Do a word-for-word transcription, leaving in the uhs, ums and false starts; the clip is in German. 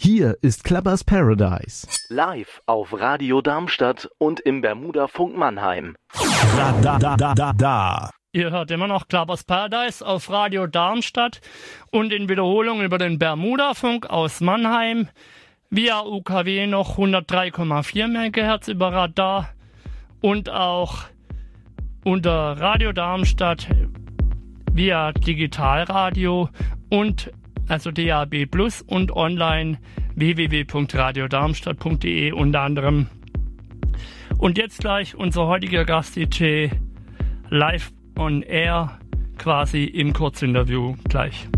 Hier ist Clubbers Paradise. Live auf Radio Darmstadt und im Bermuda-Funk Mannheim. Da, da, da, da, da, da. Ihr hört immer noch Clubbers Paradise auf Radio Darmstadt und in Wiederholung über den Bermuda-Funk aus Mannheim. Via U K W noch hundertdrei Komma vier Megahertz über Radar und auch unter Radio Darmstadt via Digitalradio und also D A B Plus und online w w w punkt radio darmstadt punkt d e unter anderem. Und jetzt gleich unser heutiger Gast-D J live on air, quasi im Kurzinterview gleich.